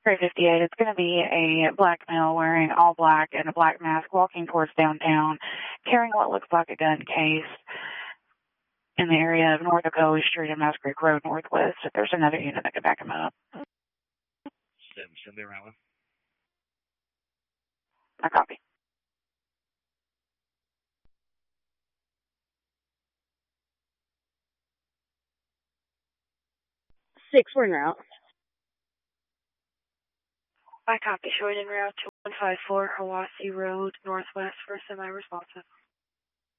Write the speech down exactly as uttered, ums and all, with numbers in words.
three fifty-eight, it's going to be a black male wearing all black and a black mask walking towards downtown, carrying what looks like a gun case in the area of North Ocoee Street and Mouse Creek Road Northwest. If there's another unit that could back him up. Send, send me around one. I copy. Six, we're en route. I copy. Showing en route to one five four Hiwassee Road, Northwest for semi-responsive.